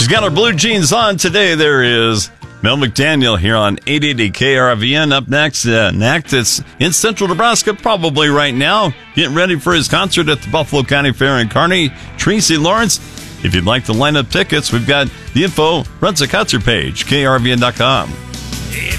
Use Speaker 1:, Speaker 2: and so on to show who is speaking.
Speaker 1: She's got her blue jeans on today. There is Mel McDaniel here on 880 KRVN. Up next, an act that's in central Nebraska probably right now, getting ready for his concert at the Buffalo County Fair in Kearney, Tracy Lawrence. If you'd like to line up tickets, we've got the info, runs the concert page, krvn.com.